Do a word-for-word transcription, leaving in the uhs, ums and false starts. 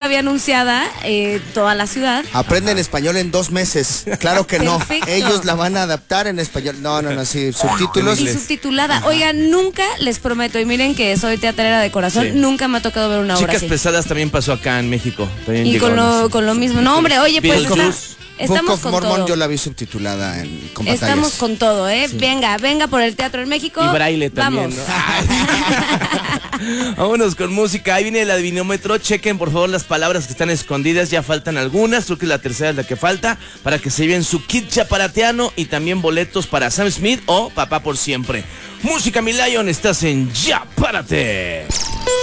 todavía anunciada eh, toda la ciudad. Aprenden español en dos meses. Claro que no. Perfecto. Ellos la van a adaptar en español. No, no, no, sí, subtítulos. Y subtitulada. Ajá. Oigan, nunca les prometo, y miren que soy teatrera de corazón, sí. nunca me ha tocado ver una obra Chicas así. Pesadas también pasó acá en México. También y con lo, con lo mismo. No, hombre, oye, pues está, estamos Book of con Mormon todo. Yo la vi subtitulada en con Estamos batallas. con todo, ¿eh? Sí. Venga, venga por el teatro en México. Y braille también, vamos. ¿no? Vámonos con música. Ahí viene el adivinómetro. Chequen por favor las palabras que están escondidas. Ya faltan algunas. Creo que la tercera es la que falta. Para que se lleven su kit chaparateano y también boletos para Sam Smith o Papá por Siempre. Música, mi Lion. Estás en Ya Párate.